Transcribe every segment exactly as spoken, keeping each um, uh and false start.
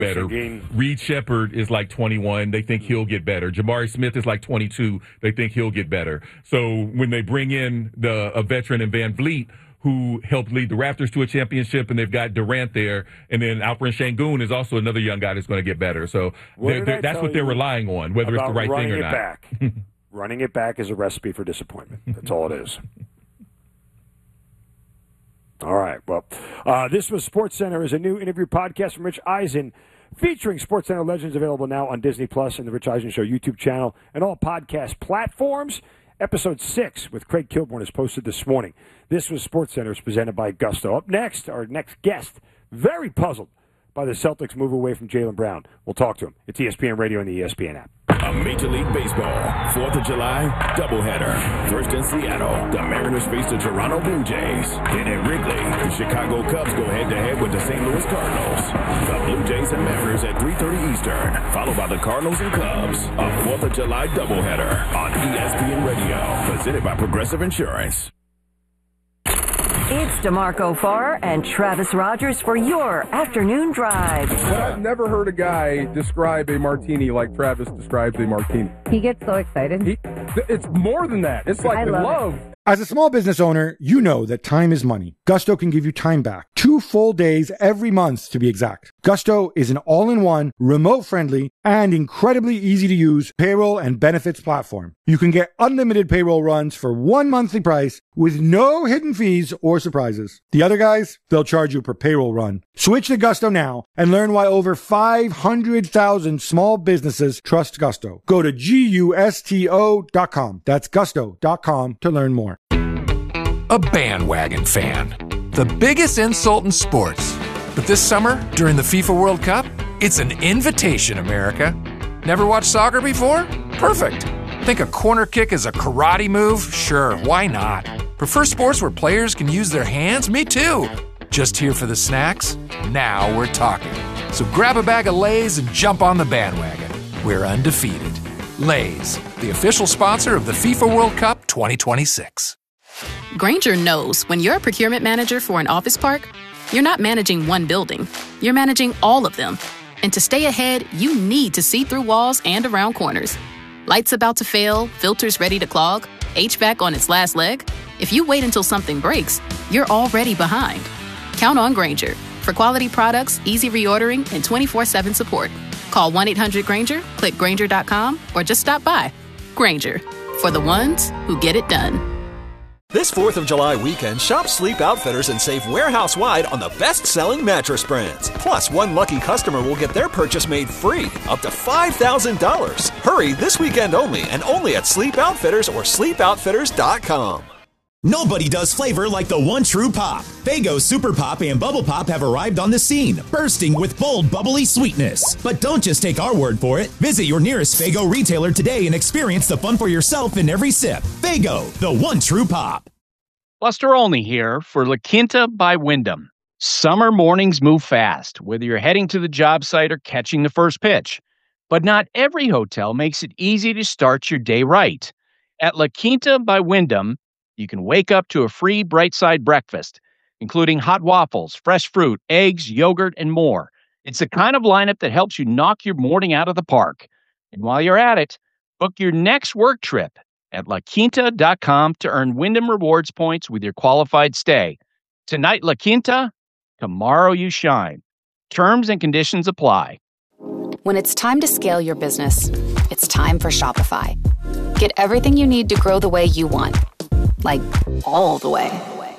better. Game. Reed Shepard is like twenty-one. They think he'll get better. Jabari Smith is like twenty-two. They think he'll get better. So when they bring in the a veteran in Van Vliet, who helped lead the Raptors to a championship, and they've got Durant there, and then Alperen Sengun is also another young guy that's going to get better. So they're, they're, that's what they're relying on, whether it's the right thing or it not. Back. Running it back is a recipe for disappointment. That's all it is. All right. Well, uh, this was SportsCenter, is a new interview podcast from Rich Eisen featuring SportsCenter legends, available now on Disney Plus and the Rich Eisen Show YouTube channel and all podcast platforms. Episode six with Craig Kilborn is posted this morning. This was SportsCenter, is presented by Gusto. Up next, our next guest, very puzzled by the Celtics' move away from Jaylen Brown. We'll talk to him. It's E S P N Radio and the E S P N app. A Major League Baseball fourth of July doubleheader. First in Seattle, the Mariners face the Toronto Blue Jays. Then at Wrigley, the Chicago Cubs go head-to-head with the Saint Louis Cardinals. The Blue Jays and Mariners at three thirty Eastern, followed by the Cardinals and Cubs. A fourth of July doubleheader on E S P N Radio, presented by Progressive Insurance. It's DeMarco Farr and Travis Rogers for your afternoon drive. But I've never heard a guy describe a martini like Travis describes a martini. He gets so excited. He, it's more than that. It's like I love, love. It. As a small business owner, you know that time is money. Gusto can give you time back. Two full days every month, to be exact. Gusto is an all-in-one, remote-friendly, and incredibly easy-to-use payroll and benefits platform. You can get unlimited payroll runs for one monthly price with no hidden fees or surprises. The other guys, they'll charge you per payroll run. Switch to Gusto now and learn why over five hundred thousand small businesses trust Gusto. Go to gusto dot com. That's gusto dot com to learn more. A bandwagon fan. The biggest insult in sports. But this summer, during the FIFA World Cup, it's an invitation, America. Never watched soccer before? Perfect. Think a corner kick is a karate move? Sure, why not? Prefer sports where players can use their hands? Me too. Just here for the snacks? Now we're talking. So grab a bag of Lay's and jump on the bandwagon. We're undefeated. Lay's, the official sponsor of the FIFA World Cup twenty twenty-six. Grainger knows when you're a procurement manager for an office park, you're not managing one building, you're managing all of them. And to stay ahead, you need to see through walls and around corners. Lights about to fail, filters ready to clog, H V A C on its last leg. If you wait until something breaks, you're already behind. Count on Grainger for quality products, easy reordering, and twenty-four seven support. Call one eight hundred Grainger, click Grainger dot com, or just stop by. Grainger, for the ones who get it done. This fourth of July weekend, shop Sleep Outfitters and save warehouse-wide on the best-selling mattress brands. Plus, one lucky customer will get their purchase made free, up to five thousand dollars. Hurry this weekend only, and only at Sleep Outfitters or sleep outfitters dot com. Nobody does flavor like the one true pop. Faygo Super Pop and Bubble Pop have arrived on the scene, bursting with bold, bubbly sweetness. But don't just take our word for it. Visit your nearest Faygo retailer today and experience the fun for yourself in every sip. Faygo, the one true pop. Buster Olney here for La Quinta by Wyndham. Summer mornings move fast, whether you're heading to the job site or catching the first pitch. But not every hotel makes it easy to start your day right. At La Quinta by Wyndham, you can wake up to a free Bright Side breakfast, including hot waffles, fresh fruit, eggs, yogurt, and more. It's the kind of lineup that helps you knock your morning out of the park. And while you're at it, book your next work trip at la quinta dot com to earn Wyndham Rewards points with your qualified stay. Tonight, La Quinta, tomorrow you shine. Terms and conditions apply. When it's time to scale your business, it's time for Shopify. Get everything you need to grow the way you want. Like, all the way.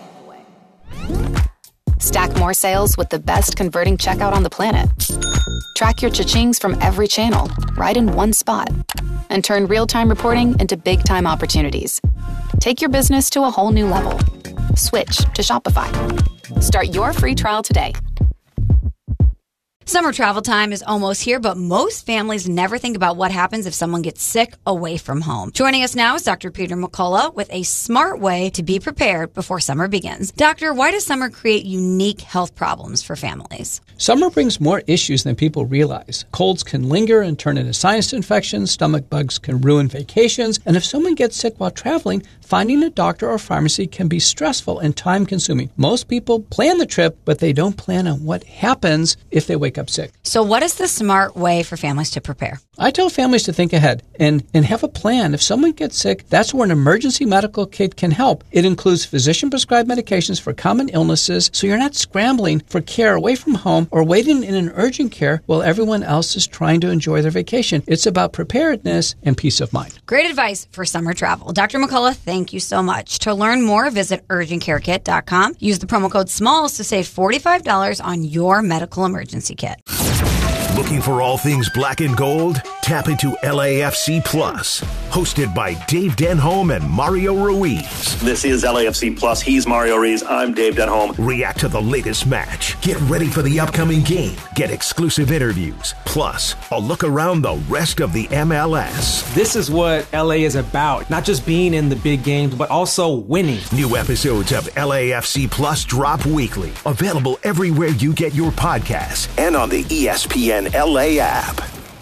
Stack more sales with the best converting checkout on the planet. Track your cha-chings from every channel, right in one spot. And turn real-time reporting into big-time opportunities. Take your business to a whole new level. Switch to Shopify. Start your free trial today. Summer travel time is almost here, but most families never think about what happens if someone gets sick away from home. Joining us now is Doctor Peter McCullough with a smart way to be prepared before summer begins. Doctor, why does summer create unique health problems for families? Summer brings more issues than people realize. Colds can linger and turn into sinus infections, stomach bugs can ruin vacations, and if someone gets sick while traveling, finding a doctor or pharmacy can be stressful and time-consuming. Most people plan the trip, but they don't plan on what happens if they wake up up sick. So what is the smart way for families to prepare? I tell families to think ahead and, and have a plan. If someone gets sick, that's where an emergency medical kit can help. It includes physician-prescribed medications for common illnesses, so you're not scrambling for care away from home or waiting in an urgent care while everyone else is trying to enjoy their vacation. It's about preparedness and peace of mind. Great advice for summer travel. Doctor McCullough, thank you so much. To learn more, visit urgent care kit dot com. Use the promo code SMALLS to save forty-five dollars on your medical emergency kit. Looking for all things black and gold? Tap into L A F C Plus, hosted by Dave Denholm and Mario Ruiz. This is L A F C Plus. He's Mario Ruiz. I'm Dave Denholm. React to the latest match. Get ready for the upcoming game. Get exclusive interviews. Plus, a look around the rest of the M L S. This is what L A is about. Not just being in the big games, but also winning. New episodes of L A F C Plus drop weekly. Available everywhere you get your podcasts and on the E S P N L A app.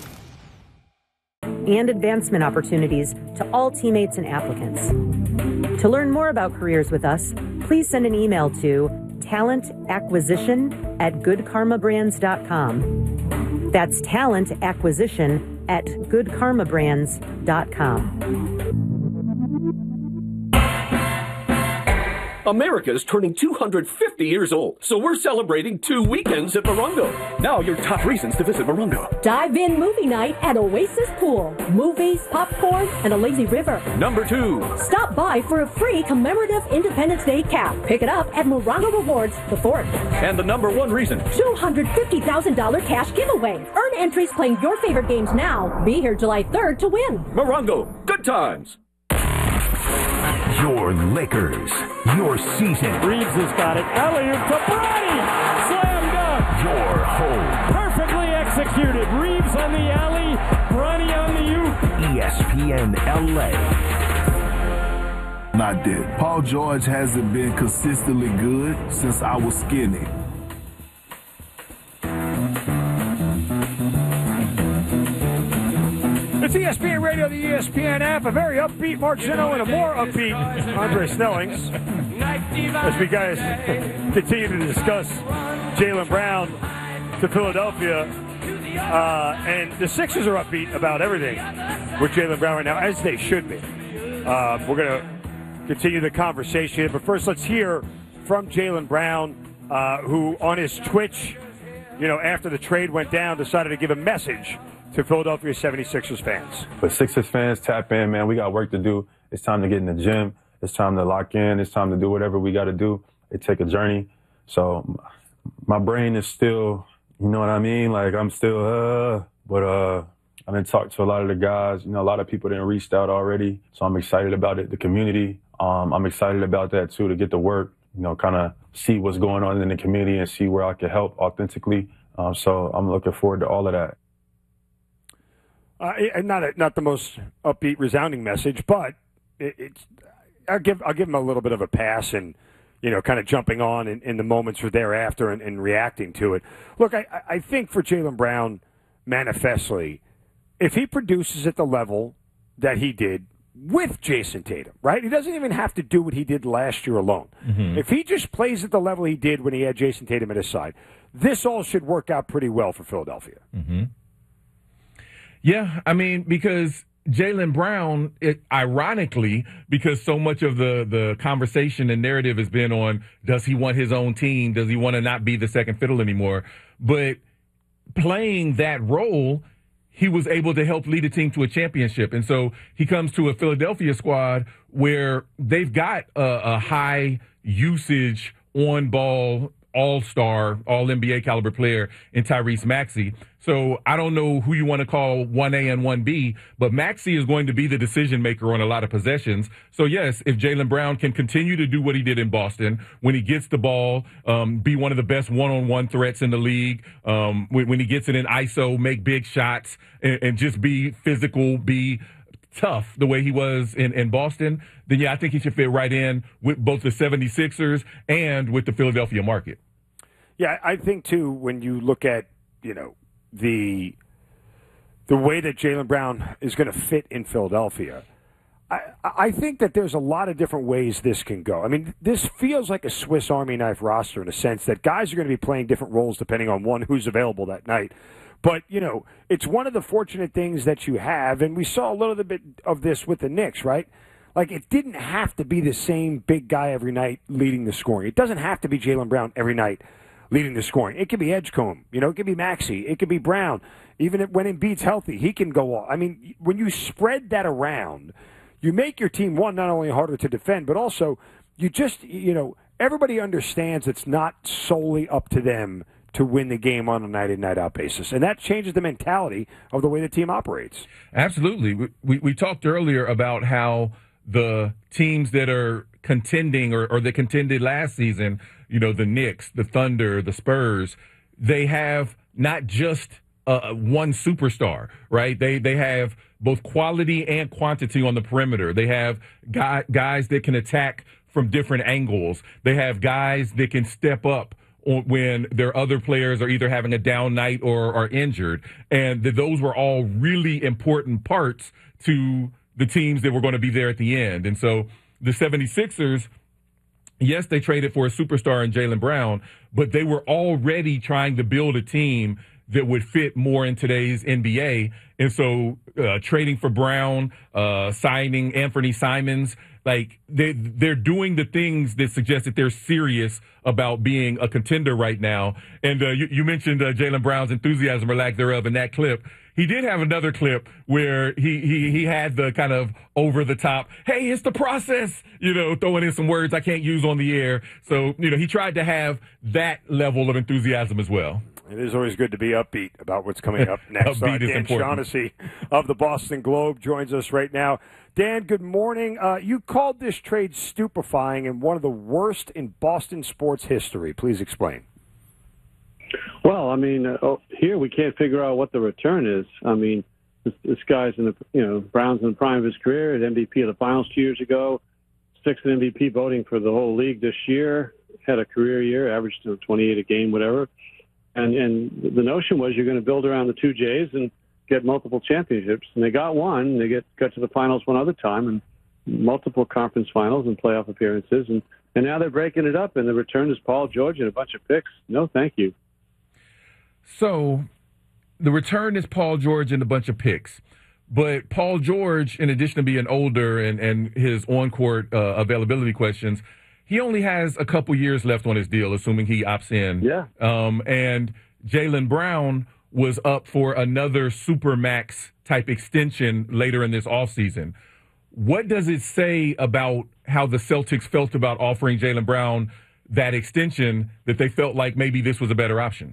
And advancement opportunities to all teammates and applicants. To learn more about careers with us, please send an email to talent acquisition at good karma brands dot com. That's talent acquisition at good karma brands dot com. America's turning two hundred fifty years old, so we're celebrating two weekends at Morongo. Now your top reasons to visit Morongo. Dive-in movie night at Oasis Pool. Movies, popcorn, and a lazy river. Number two. Stop by for a free commemorative Independence Day cap. Pick it up at Morongo Rewards, the fourth. And the number one reason. two hundred fifty thousand dollars cash giveaway. Earn entries playing your favorite games now. Be here July third to win. Morongo, good times. Your Lakers, your season. Reeves has got it. Alley-oop to Bronny. Slam dunk. Your home. Perfectly executed. Reeves on the alley. Bronny on the oop. E S P N L A. Not that. Paul George hasn't been consistently good since I was skinny. It's E S P N Radio, the E S P N app, a very upbeat Mark Zeno and a more upbeat Andre Snellings. As we guys continue to discuss Jaylen Brown to Philadelphia. Uh, and the Sixers are upbeat about everything with Jaylen Brown right now, as they should be. Uh, we're going to continue the conversation. But first, let's hear from Jaylen Brown, uh, who on his Twitch, you know, after the trade went down, decided to give a message to Philadelphia seventy-sixers fans. But Sixers fans, tap in, man. We got work to do. It's time to get in the gym. It's time to lock in. It's time to do whatever we got to do. It take a journey. So my brain is still, you know what I mean? Like I'm still, uh, but uh, I didn't talk to a lot of the guys. You know, a lot of people didn't reached out already. So I'm excited about it. The community, um, I'm excited about that too, to get to work, you know, kind of see what's going on in the community and see where I can help authentically. Um, so I'm looking forward to all of that. Uh, not a, not the most upbeat, resounding message, but it, it's. I'll give I'll give him a little bit of a pass, and you know, kind of jumping on in, in the moments or thereafter and, and reacting to it. Look, I, I think for Jaylen Brown, manifestly, if he produces at the level that he did with Jason Tatum, right? He doesn't even have to do what he did last year alone. Mm-hmm. If he just plays at the level he did when he had Jason Tatum at his side, this all should work out pretty well for Philadelphia. Mm-hmm. Yeah, I mean, because Jaylen Brown, it, ironically, because so much of the, the conversation and narrative has been on, does he want his own team? Does he want to not be the second fiddle anymore? But playing that role, he was able to help lead a team to a championship. And so he comes to a Philadelphia squad where they've got a, a high usage on-ball all-star, all-N B A caliber player in Tyrese Maxey. So I don't know who you want to call one A and one B, but Maxey is going to be the decision maker on a lot of possessions. So yes, if Jaylen Brown can continue to do what he did in Boston, when he gets the ball, um, be one of the best one-on-one threats in the league, um, when, when he gets it in I S O, make big shots, and, and just be physical, be tough the way he was in, in Boston, then yeah, I think he should fit right in with both the seventy-sixers and with the Philadelphia market. Yeah, I think too, when you look at, you know, the the way that Jaylen Brown is going to fit in Philadelphia, I, I think that there's a lot of different ways this can go. I mean, this feels like a Swiss Army knife roster in a sense that guys are going to be playing different roles depending on, one, who's available that night. But, you know, it's one of the fortunate things that you have, and we saw a little bit of this with the Knicks, right? Like, it didn't have to be the same big guy every night leading the scoring. It doesn't have to be Jaylen Brown every night leading the scoring. It could be Edgecombe. You know, it could be Maxey. It could be Brown. Even when Embiid's healthy, he can go off. I mean, when you spread that around, you make your team, one, not only harder to defend, but also you just, you know, everybody understands it's not solely up to them to win the game on a night-in, night-out basis. And that changes the mentality of the way the team operates. Absolutely. We, we, we talked earlier about how the teams that are contending or, or that contended last season, you know, the Knicks, the Thunder, the Spurs, they have not just uh, one superstar, right? They they have both quality and quantity on the perimeter. They have guy, guys that can attack from different angles. They have guys that can step up when their other players are either having a down night or are injured. And th- those were all really important parts to the teams that were going to be there at the end. And so the 76ers, yes, they traded for a superstar in Jaylen Brown, but they were already trying to build a team that would fit more in today's N B A. And so uh, trading for Brown, uh, signing Anthony Simons, like they, they're doing the things that suggest that they're serious about being a contender right now. And uh, you, you mentioned uh, Jaylen Brown's enthusiasm or lack thereof in that clip. He did have another clip where he, he, he had the kind of over the top, hey, it's the process, you know, throwing in some words I can't use on the air. So, you know, he tried to have that level of enthusiasm as well. It is always good to be upbeat about what's coming up next. Upbeat uh, is Dan important. Shaughnessy of the Boston Globe joins us right now. Dan, good morning. Uh, you called this trade stupefying and one of the worst in Boston sports history. Please explain. Well, I mean, uh, oh, here we can't figure out what the return is. I mean, this, this guy's in the, you know, Brown's in the prime of his career, at M V P of the finals two years ago, sixth in M V P voting for the whole league this year, had a career year, averaged you know, twenty-eight a game, whatever. And and the notion was you're going to build around the two J's and get multiple championships. And they got one. They get got to the finals one other time and multiple conference finals and playoff appearances. And, and now they're breaking it up, and the return is Paul George and a bunch of picks. No, thank you. So the return is Paul George and a bunch of picks. But Paul George, in addition to being older and, and his on-court uh, availability questions, he only has a couple years left on his deal, assuming he opts in. Yeah. Um, and Jaylen Brown was up for another Supermax type extension later in this offseason. What does it say about how the Celtics felt about offering Jaylen Brown that extension that they felt like maybe this was a better option?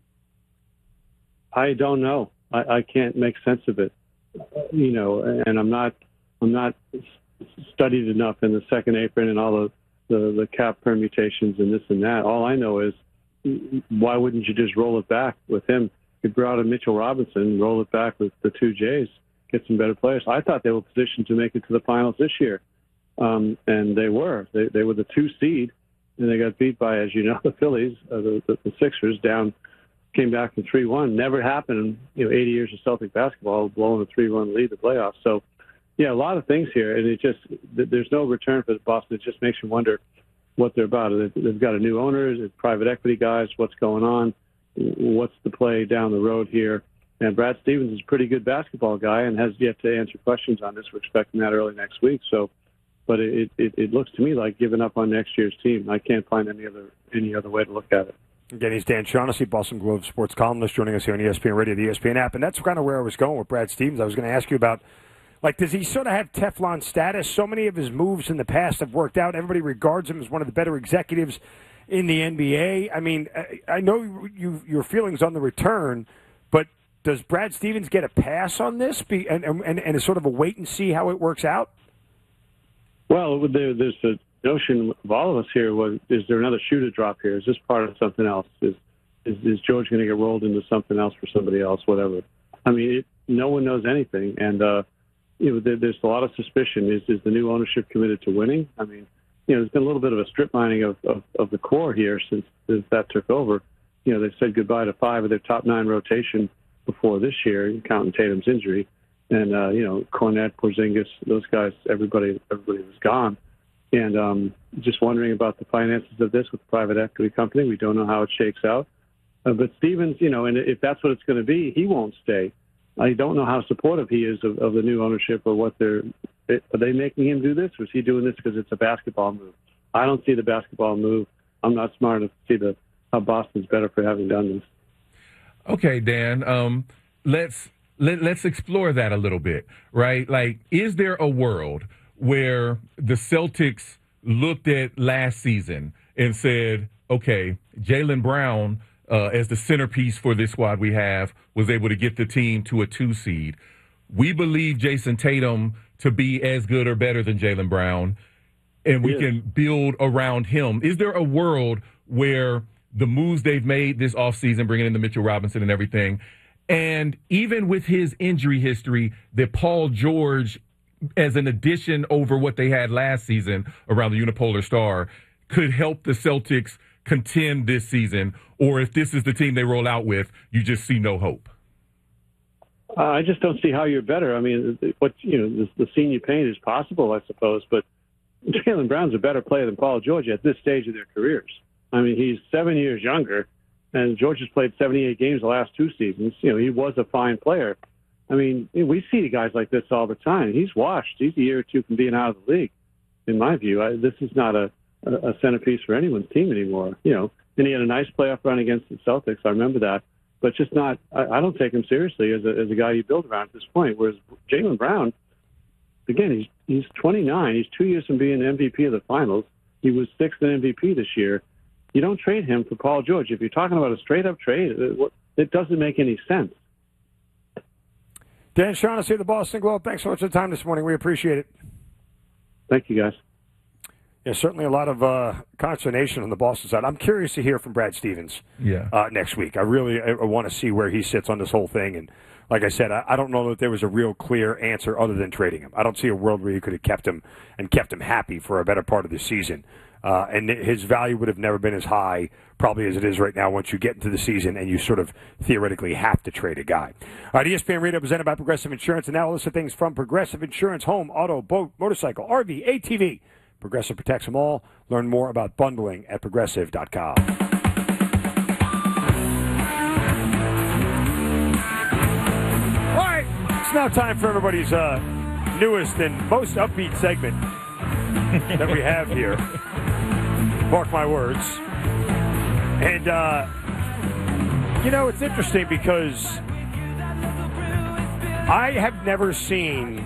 I don't know. I, I can't make sense of it. You know, and I'm not I'm not studied enough in the second apron and all the The, the cap permutations and this and that. All I know is, why wouldn't you just roll it back with him? You brought in Mitchell Robinson, roll it back with the two J's, get some better players. I thought they were positioned to make it to the finals this year, um, and they were. They, they were the two seed, and they got beat by, as you know, the Phillies, uh, the, the, the Sixers down, came back from three one. Never happened in you know eighty years of Celtic basketball, blowing a three one lead the playoffs. So. Yeah, a lot of things here, and it just there's no return for Boston. It just makes you wonder what they're about. They've got a new owner, private equity guys. What's going on? What's the play down the road here? And Brad Stevens is a pretty good basketball guy and has yet to answer questions on this. We're expecting that early next week. So, but it it, it looks to me like giving up on next year's team. I can't find any other any other way to look at it. Again, he's Dan Shaughnessy, Boston Globe sports columnist, joining us here on E S P N Radio, the E S P N app, and that's kind of where I was going with Brad Stevens. I was going to ask you about. Like, does he sort of have Teflon status? So many of his moves in the past have worked out. Everybody regards him as one of the better executives in the N B A. I mean, I know you, your feelings on the return, but does Brad Stevens get a pass on this Be, and, and, and is sort of a wait and see how it works out? Well, there, there's the notion of all of us here was, is there another shoe to drop here? Is this part of something else? Is, is, is George going to get rolled into something else for somebody else, whatever? I mean, it, no one knows anything, and uh, you know, there, there's a lot of suspicion. Is is the new ownership committed to winning? I mean, you know, there's been a little bit of a strip mining of, of, of the core here since, since that took over. You know, they've said goodbye to five of their top nine rotation before this year, counting Tatum's injury. and uh, you know, Cornette, Porzingis, those guys, everybody, everybody was gone. And um, just wondering about the finances of this with the private equity company. We don't know how it shakes out. Uh, but Stevens, you know, and if that's what it's going to be, he won't stay. I don't know how supportive he is of, of the new ownership or what they're. Are they making him do this, or is he doing this because it's a basketball move? I don't see the basketball move. I'm not smart enough to see the how Boston's better for having done this. Okay, Dan. Um, let's let, let's explore that a little bit, right? Like, is there a world where the Celtics looked at last season and said, okay, Jaylen Brown, uh, as the centerpiece for this squad we have, was able to get the team to a two seed. We believe Jason Tatum to be as good or better than Jaylen Brown, and we yeah. can build around him. Is there a world where the moves they've made this offseason, bringing in the Mitchell Robinson and everything, and even with his injury history, that Paul George, as an addition over what they had last season around the unipolar star, could help the Celtics contend this season? Or if this is the team they roll out with, you just see no hope? Uh, I just don't see how you're better. I mean, what you know, the, the senior pain is possible, I suppose, but Jaylen Brown's a better player than Paul George at this stage of their careers. I mean, he's seven years younger, and George has played seventy-eight games the last two seasons. You know, he was a fine player. I mean, we see guys like this all the time. He's washed. He's a year or two from being out of the league, in my view. I, this is not a, a centerpiece for anyone's team anymore. You know, and he had a nice playoff run against the Celtics. I remember that. But just not – I don't take him seriously as a, as a guy you build around at this point. Whereas Jaylen Brown, again, he's he's twenty-nine. He's two years from being M V P of the finals. He was sixth in M V P this year. You don't trade him for Paul George. If you're talking about a straight-up trade, it, it doesn't make any sense. Dan Shaughnessy of the Boston Globe, thanks so much for the time this morning. We appreciate it. Thank you, guys. Yeah, certainly a lot of uh, consternation on the Boston side. I'm curious to hear from Brad Stevens yeah. uh, next week. I really I, I want to see where he sits on this whole thing. And like I said, I, I don't know that there was a real clear answer other than trading him. I don't see a world where you could have kept him and kept him happy for a better part of the season. Uh, and his value would have never been as high probably as it is right now once you get into the season and you sort of theoretically have to trade a guy. All right, E S P N Radio presented by Progressive Insurance. And now a list of things from Progressive Insurance: home, auto, boat, motorcycle, R V, A T V. Progressive protects them all. Learn more about bundling at progressive dot com. All right, it's now time for everybody's uh, newest and most upbeat segment that we have here. Mark my words. And, uh, you know, it's interesting because I have never seen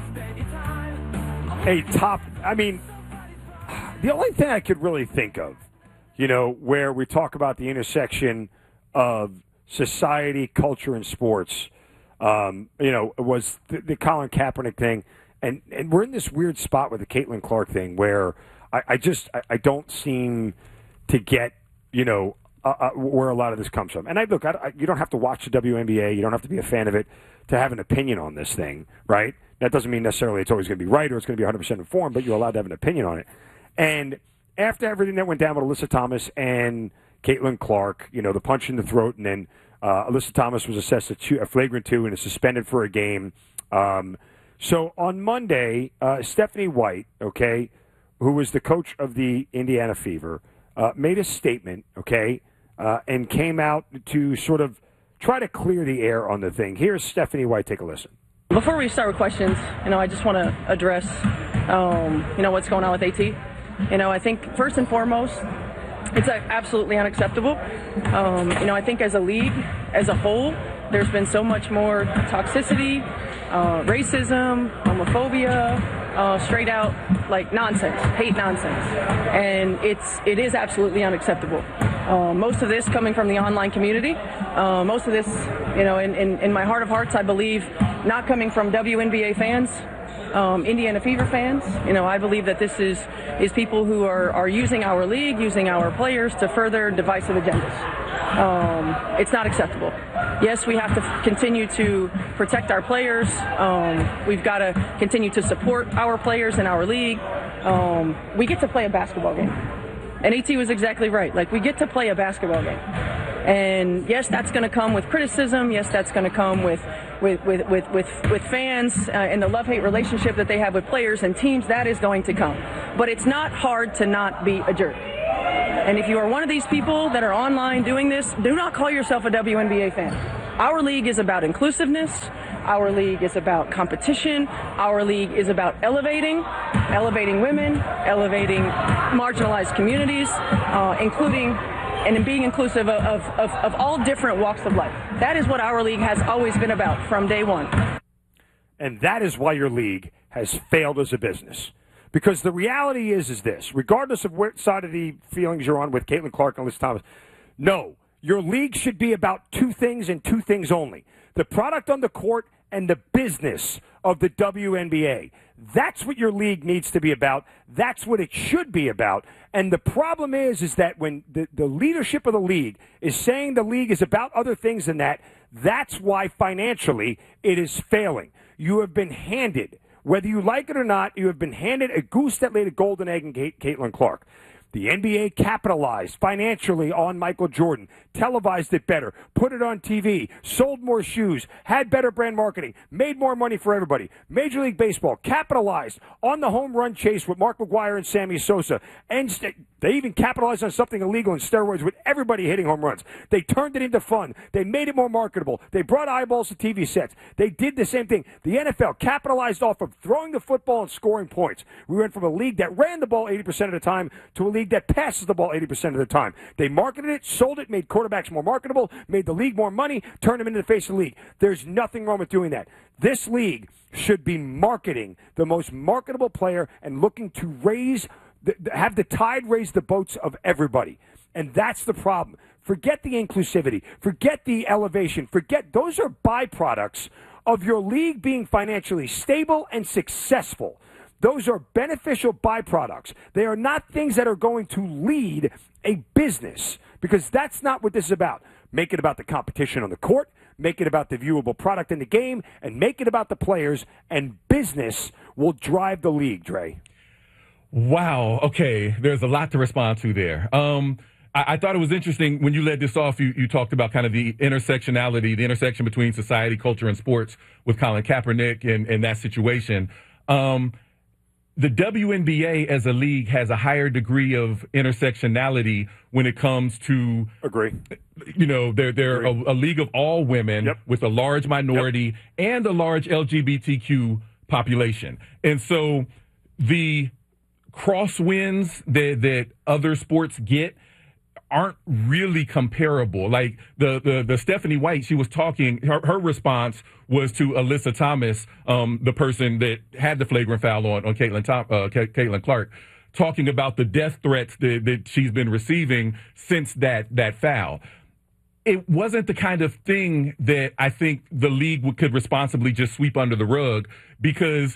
a top, I mean, the only thing I could really think of, you know, where we talk about the intersection of society, culture, and sports, um, you know, was the, the Colin Kaepernick thing. And, and we're in this weird spot with the Caitlin Clark thing where I, I just I, I don't seem to get, you know, uh, uh, where a lot of this comes from. And I look, I, I, you don't have to watch the W N B A. You don't have to be a fan of it to have an opinion on this thing, right? That doesn't mean necessarily it's always going to be right or it's going to be one hundred percent informed, but you're allowed to have an opinion on it. And after everything that went down with Alyssa Thomas and Caitlin Clark, you know, the punch in the throat, and then uh, Alyssa Thomas was assessed a, two, a flagrant two and is suspended for a game. Um, so on Monday, uh, Stephanie White, okay, who was the coach of the Indiana Fever, uh, made a statement, okay, uh, and came out to sort of try to clear the air on the thing. Here's Stephanie White. Take a listen. Before we start with questions, you know, I just want to address, um, you know, what's going on with AT. You know, I think first and foremost, it's absolutely unacceptable. Um, you know, I think as a league, as a whole, there's been so much more toxicity, uh, racism, homophobia, uh, straight out like nonsense, hate nonsense, and it's it is absolutely unacceptable. Uh, most of this coming from the online community. Uh, most of this, you know, in, in, in my heart of hearts, I believe, not coming from W N B A fans. Um, Indiana Fever fans, you know, I believe that this is is people who are, are using our league, using our players to further divisive agendas. Um, it's not acceptable. Yes, we have to continue to protect our players. Um, we've got to continue to support our players in our league. Um, we get to play a basketball game. And AT was exactly right. Like, we get to play a basketball game. And yes, that's going to come with criticism. Yes, that's going to come with with with with with, with fans uh, and the love-hate relationship that they have with players and teams. That is going to come. But it's not hard to not be a jerk. And if you are one of these people that are online doing this, do not call yourself a W N B A fan. Our league is about inclusiveness. Our league is about competition. Our league is about elevating, elevating women, elevating marginalized communities, uh, including and being inclusive of, of, of all different walks of life. That is what our league has always been about from day one. And that is why your league has failed as a business. Because the reality is, is this, regardless of what side of the feelings you're on with Caitlin Clark and Alyssa Thomas, no, your league should be about two things and two things only. The product on the court and the business of the W N B A. That's what your league needs to be about. That's what it should be about. And the problem is, is that when the, the leadership of the league is saying the league is about other things than that, that's why financially it is failing. You have been handed, whether you like it or not, you have been handed a goose that laid a golden egg in Caitlin Clark. The N B A capitalized financially on Michael Jordan, televised it better, put it on T V, sold more shoes, had better brand marketing, made more money for everybody. Major League Baseball capitalized on the home run chase with Mark McGwire and Sammy Sosa. And st- they even capitalized on something illegal in steroids with everybody hitting home runs. They turned it into fun. They made it more marketable. They brought eyeballs to T V sets. They did the same thing. The N F L capitalized off of throwing the football and scoring points. We went from a league that ran the ball eighty percent of the time to a league that passes the ball eighty percent of the time. They marketed it, sold it, made quarterbacks more marketable, made the league more money, turned them into the face of the league. There's nothing wrong with doing that. This league should be marketing the most marketable player and looking to raise, the, have the tide raise the boats of everybody. And that's the problem. Forget the inclusivity. Forget the elevation. Forget, those are byproducts of your league being financially stable and successful. Those are beneficial byproducts. They are not things that are going to lead a business, because that's not what this is about. Make it about the competition on the court, make it about the viewable product in the game, and make it about the players, and business will drive the league, Dre. Wow. Okay. There's a lot to respond to there. Um, I, I thought it was interesting when you led this off, you, you talked about kind of the intersectionality, the intersection between society, culture, and sports with Colin Kaepernick and, and that situation. Um, The W N B A as a league has a higher degree of intersectionality when it comes to, agree. You know, they're they're a, a league of all women yep. with a large minority yep. and a large L G B T Q population, and so the crosswinds that that other sports get aren't really comparable. Like the, the, the Stephanie White, she was talking, her, her response was to Alyssa Thomas, um, the person that had the flagrant foul on, on Caitlin, Tom, uh, Caitlin Clark, talking about the death threats that, that she's been receiving since that, that foul. It wasn't the kind of thing that I think the league would, could responsibly just sweep under the rug, because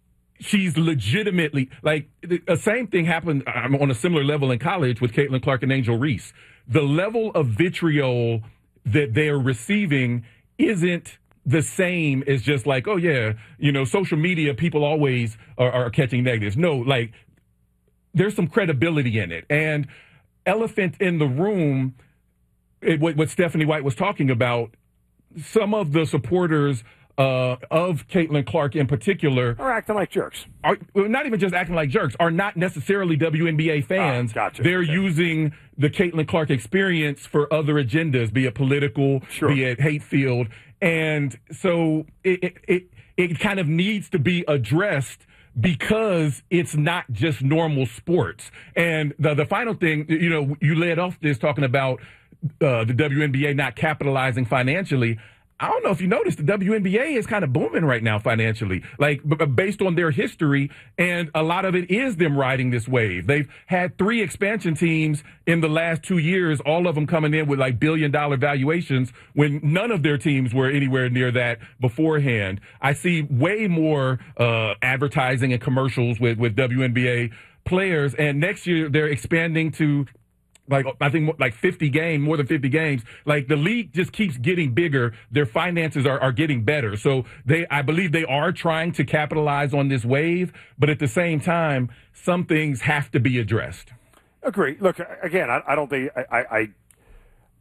she's legitimately, like, the same thing happened um, on a similar level in college with Caitlin Clark and Angel Reese. The level of vitriol that they're receiving isn't the same as just like, oh, yeah, you know, social media, people always are, are catching negatives. No, like, there's some credibility in it. And elephant in the room, it, what, what Stephanie White was talking about, some of the supporters Uh, of Caitlin Clark in particular are acting like jerks. Are not even just acting like jerks, are not necessarily W N B A fans. Oh, gotcha. They're okay. using the Caitlin Clark experience for other agendas, be it political, sure. be it hate-filled. And so it, it, it, it kind of needs to be addressed, because it's not just normal sports. And the, the final thing, you know, you led off this talking about uh, the W N B A not capitalizing financially. I don't know if you noticed, the W N B A is kind of booming right now financially, like b- based on their history, and a lot of it is them riding this wave. They've had three expansion teams in the last two years, all of them coming in with like billion dollar valuations when none of their teams were anywhere near that beforehand. I see way more uh, advertising and commercials with, with W N B A players, and next year they're expanding to Like, I think like fifty games, more than fifty games. Like, the league just keeps getting bigger. Their finances are, are getting better. So they, I believe they are trying to capitalize on this wave, but at the same time, some things have to be addressed. Agree. Look, again, I, I don't think, I, I,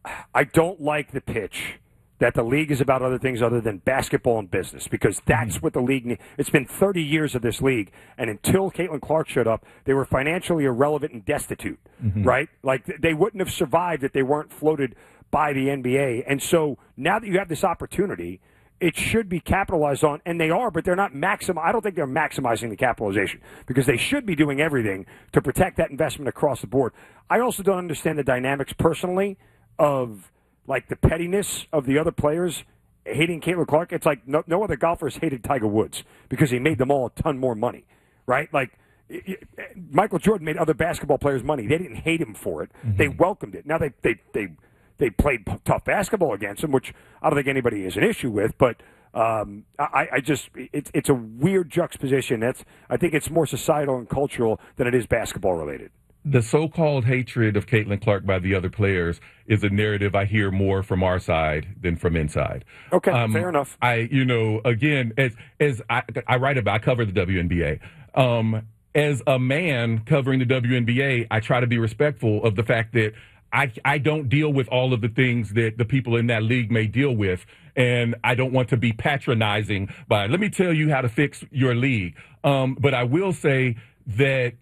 I don't like the pitch that the league is about other things other than basketball and business, because that's what the league needs. It's been thirty years of this league, and until Caitlin Clark showed up, they were financially irrelevant and destitute, mm-hmm. right? Like, they wouldn't have survived if they weren't floated by the N B A. And so now that you have this opportunity, it should be capitalized on, and they are, but they're not maxim. I don't think they're maximizing the capitalization, because they should be doing everything to protect that investment across the board. I also don't understand the dynamics personally of, like, the pettiness of the other players hating Caitlin Clark. It's like no, no other golfers hated Tiger Woods because he made them all a ton more money, right? Like, it, it, Michael Jordan made other basketball players money. They didn't hate him for it. Mm-hmm. They welcomed it. Now they they they they played tough basketball against him, which I don't think anybody has an issue with. But um, I, I just it's it's a weird juxtaposition. That's I think it's more societal and cultural than it is basketball related. The so-called hatred of Caitlin Clark by the other players is a narrative I hear more from our side than from inside. Okay, um, fair enough. I, you know, again, as as I, I write about, I cover the W N B A. Um, as a man covering the W N B A, I try to be respectful of the fact that I I don't deal with all of the things that the people in that league may deal with, and I don't want to be patronizing by, let me tell you how to fix your league. Um, but I will say that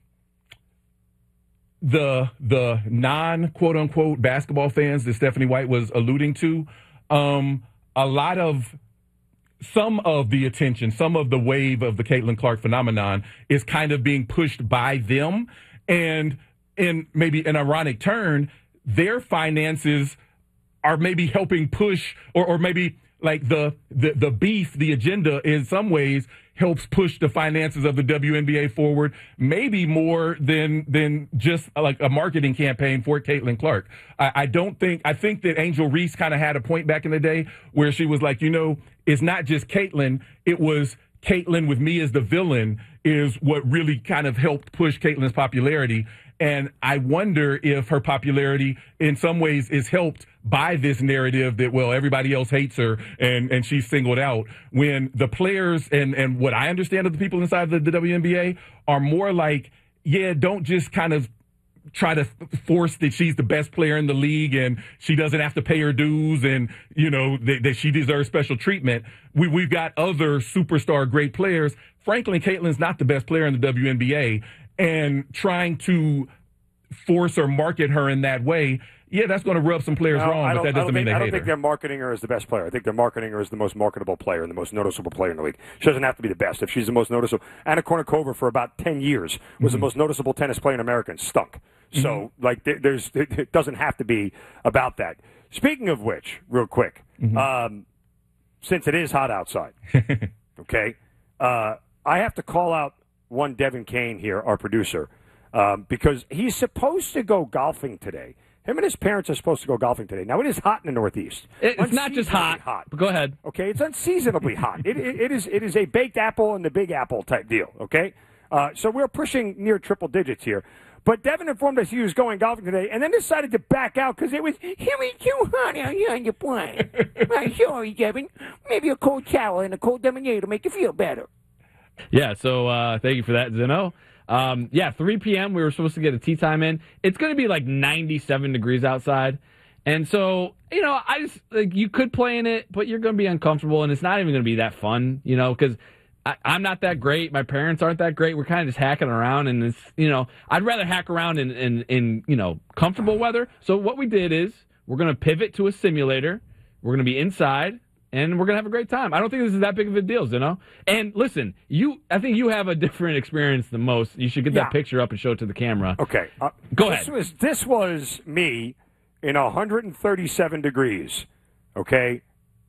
the the non quote unquote basketball fans that Stephanie White was alluding to, um, a lot of some of the attention, some of the wave of the Caitlin Clark phenomenon is kind of being pushed by them, and in maybe an ironic turn, their finances are maybe helping push, or or maybe like the the the beef, the agenda in some ways helps push the finances of the W N B A forward, maybe more than than just like a marketing campaign for Caitlin Clark. I, I don't think, I think that Angel Reese kind of had a point back in the day where she was like, you know, it's not just Caitlin, it was Caitlin with me as the villain is what really kind of helped push Caitlin's popularity. And I wonder if her popularity in some ways is helped by this narrative that, well, everybody else hates her and, and she's singled out, when the players and, and what I understand of the people inside the, the W N B A are more like, yeah, don't just kind of try to force that she's the best player in the league and she doesn't have to pay her dues and, you know, that, that she deserves special treatment. We, we've got other superstar great players. Frankly, Caitlin's not the best player in the W N B A, and trying to force or market her in that way, yeah, that's going to rub some players no, wrong, but that doesn't mean think, they I don't hate think her. they're marketing her as the best player. I think they're marketing her as the most marketable player and the most noticeable player in the league. She doesn't have to be the best. If she's the most noticeable, Anna Kournikova for about ten years was mm-hmm. the most noticeable tennis player in America and stunk. Mm-hmm. So, like, there, there's it doesn't have to be about that. Speaking of which, real quick, mm-hmm. um, since it is hot outside, okay, uh, I have to call out one Devin Kane here, our producer, um, because he's supposed to go golfing today. Him and his parents are supposed to go golfing today. Now, it is hot in the Northeast. It's not just hot. hot. But go ahead. Okay, it's unseasonably hot. It, it, it is it is a baked apple and the Big Apple type deal, okay? Uh, so we're pushing near triple digits here. But Devin informed us he was going golfing today and then decided to back out because it was, it was too hot out here on your plane. I'm sorry, Devin. Maybe a cold shower and a cold lemonade will make you feel better. Yeah, so uh, thank you for that, Zeno. Um, yeah, three p.m. we were supposed to get a tee time in. It's going to be like ninety-seven degrees outside. And so, you know, I just, like, you could play in it, but you're going to be uncomfortable, and it's not even going to be that fun, you know, because I'm not that great. My parents aren't that great. We're kind of just hacking around, and it's, you know, I'd rather hack around in, in, in you know, comfortable weather. So what we did is we're going to pivot to a simulator. We're going to be inside. And we're going to have a great time. I don't think this is that big of a deal, Zeno. And listen, you, I think you have a different experience than most. You should get yeah. that picture up and show it to the camera. Okay. Uh, Go this ahead. Was, this was me in one hundred thirty-seven degrees, okay,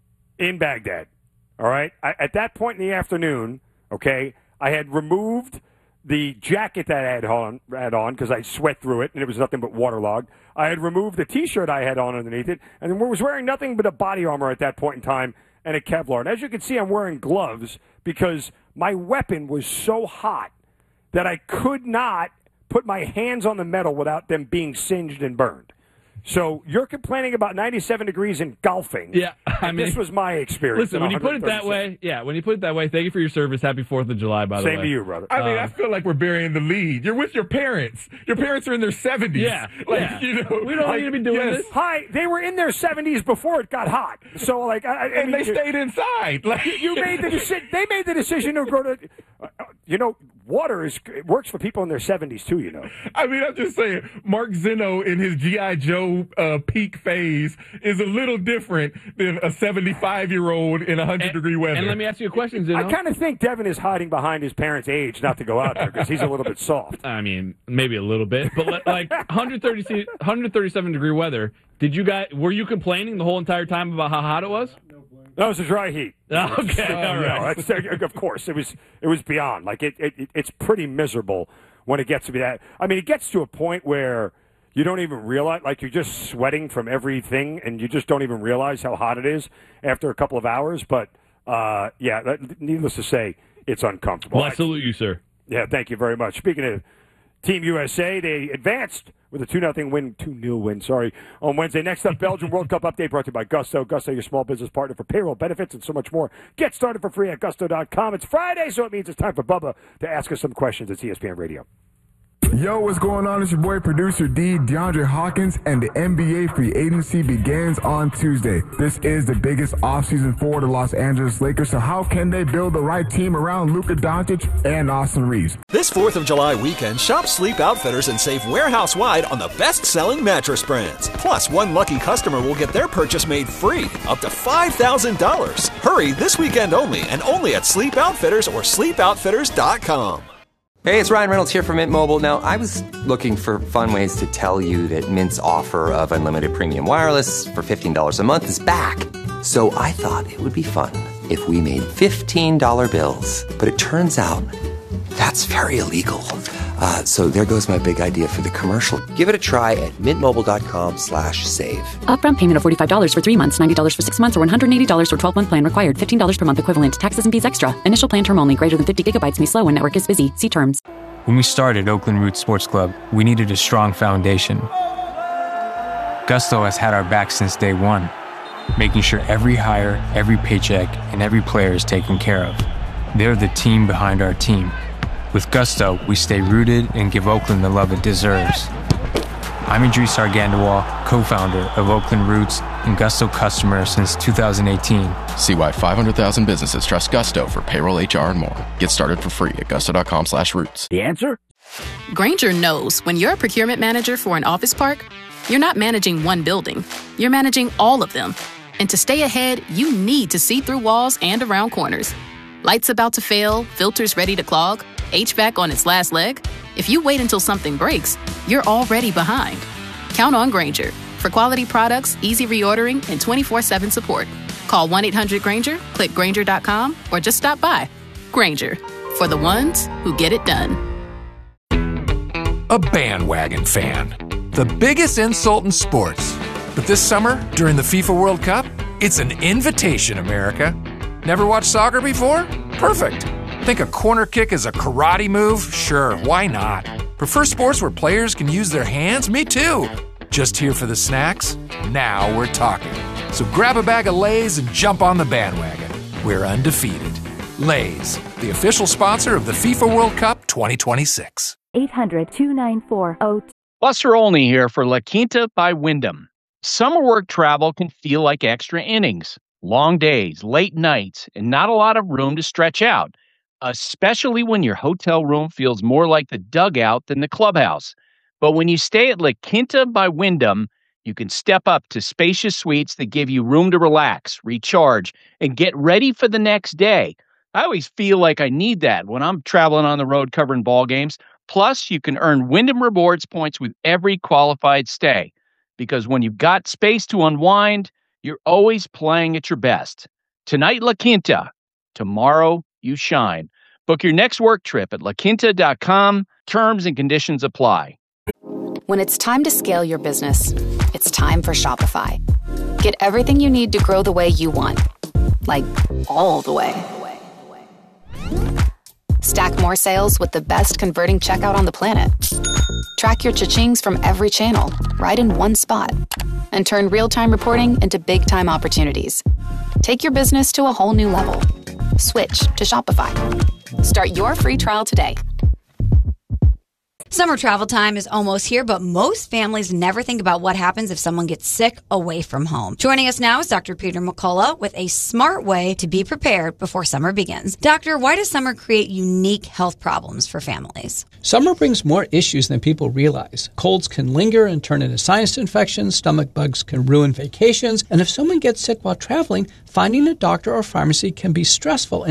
in Baghdad. All right? I, at that point in the afternoon, okay, I had removed the jacket that I had on, had on because I sweat through it and it was nothing but waterlogged. I had removed the T-shirt I had on underneath it and was wearing nothing but a body armor at that point in time and a Kevlar. And as you can see, I'm wearing gloves because my weapon was so hot that I could not put my hands on the metal without them being singed and burned. So you're complaining about ninety-seven degrees in golfing. Yeah, I mean, this was my experience. Listen, when you put it that way, yeah, when you put it that way, thank you for your service. Happy Fourth of July, by the Same way. to you, brother. I mean, Um, I feel like we're burying the lead. You're with your parents. Your parents are in their seventies. Yeah, like yeah. you know, We don't like, need to be doing yes. this. Hi, they were in their seventies before it got hot. So, like, I, I And mean, they stayed inside. Like you made the decision. They made the decision to go to. Uh, you know, water is it works for people in their seventies too. You know. I mean, I'm just saying, Mark Zeno in his G I. Joe uh, peak phase is a little different than a seventy-five-year-old in one hundred degree weather. And let me ask you a question, Zeno. I kind of think Devin is hiding behind his parents' age not to go out there because he's a little bit soft. I mean, maybe a little bit, but le- like one hundred thirty, one hundred thirty-seven degree weather. Did you guys? Were you complaining the whole entire time about how hot it was? That was a dry heat. Okay, all right. No, that's, of course, it was. It was beyond. Like it, it. It's pretty miserable when it gets to be that. I mean, it gets to a point where you don't even realize, like you're just sweating from everything, and you just don't even realize how hot it is after a couple of hours. But uh, yeah, that, needless to say, it's uncomfortable. Well, I salute you, sir. Yeah, thank you very much. Speaking of Team U S A, they advanced with a two nothing win, two nil win, sorry, on Wednesday. Next up, Belgium World Cup update brought to you by Gusto. Gusto, your small business partner for payroll benefits and so much more. Get started for free at gusto dot com. It's Friday, so it means it's time for Bubba to ask us some questions at E S P N Radio. Yo, what's going on? It's your boy, producer D, DeAndre Hawkins, and the N B A free agency begins on Tuesday. This is the biggest offseason for the Los Angeles Lakers, so how can they build the right team around Luka Doncic and Austin Reeves? This fourth of July weekend, shop Sleep Outfitters and save warehouse-wide on the best-selling mattress brands. Plus, one lucky customer will get their purchase made free, up to five thousand dollars. Hurry, this weekend only, and only at Sleep Outfitters or sleep outfitters dot com. Hey, it's Ryan Reynolds here from Mint Mobile. Now, I was looking for fun ways to tell you that Mint's offer of unlimited premium wireless for fifteen dollars a month is back. So I thought it would be fun if we made fifteen dollar bills. But it turns out that's very illegal. Uh, so there goes my big idea for the commercial. Give it a try at mintmobile.com slash save. Upfront payment of forty-five dollars for three months, ninety dollars for six months, or one hundred eighty dollars for twelve-month plan required. fifteen dollars per month equivalent. Taxes and fees extra. Initial plan term only. Greater than fifty gigabytes may slow when network is busy. See terms. When we started Oakland Roots Sports Club, we needed a strong foundation. Gusto has had our back since day one, making sure every hire, every paycheck, and every player is taken care of. They're the team behind our team. With Gusto, we stay rooted and give Oakland the love it deserves. I'm Idris Argandawal, co-founder of Oakland Roots and Gusto customer since two thousand eighteen. See why five hundred thousand businesses trust Gusto for payroll, H R, and more. Get started for free at gusto.com slash roots. The answer? Grainger knows when you're a procurement manager for an office park, you're not managing one building. You're managing all of them. And to stay ahead, you need to see through walls and around corners. Lights about to fail, filters ready to clog, H V A C on its last leg. If you wait until something breaks, you're already behind. Count on Grainger for quality products, easy reordering, and twenty-four seven support. Call one eight hundred Grainger, click Grainger dot com, or just stop by. Grainger, for the ones who get it done. A bandwagon fan. The biggest insult in sports. But this summer, during the FIFA World Cup, it's an invitation, America. Never watched soccer before? Perfect. Think a corner kick is a karate move? Sure, why not? Prefer sports where players can use their hands? Me too. Just here for the snacks? Now we're talking. So grab a bag of Lay's and jump on the bandwagon. We're undefeated. Lay's, the official sponsor of the FIFA World Cup twenty twenty-six. eight hundred, two nine four, oh Buster Olney here for La Quinta by Wyndham. Summer work travel can feel like extra innings. Long days, late nights, and not a lot of room to stretch out, especially when your hotel room feels more like the dugout than the clubhouse. But when you stay at La Quinta by Wyndham, you can step up to spacious suites that give you room to relax, recharge, and get ready for the next day. I always feel like I need that when I'm traveling on the road covering ball games. Plus, you can earn Wyndham Rewards points with every qualified stay. Because when you've got space to unwind, you're always playing at your best. Tonight, La Quinta. Tomorrow, you shine. Book your next work trip at la quinta dot com. Terms and conditions apply. When it's time to scale your business, it's time for Shopify. Get everything you need to grow the way you want. Like, all the way. Stack more sales with the best converting checkout on the planet. Track your cha-chings from every channel, right in one spot. And turn real-time reporting into big-time opportunities. Take your business to a whole new level. Switch to Shopify. Start your free trial today. Summer travel time is almost here, but most families never think about what happens if someone gets sick away from home. Joining us now is Doctor Peter McCullough with a smart way to be prepared before summer begins. Doctor, why does summer create unique health problems for families? Summer brings more issues than people realize. Colds can linger and turn into sinus infections, stomach bugs can ruin vacations, and if someone gets sick while traveling, finding a doctor or pharmacy can be stressful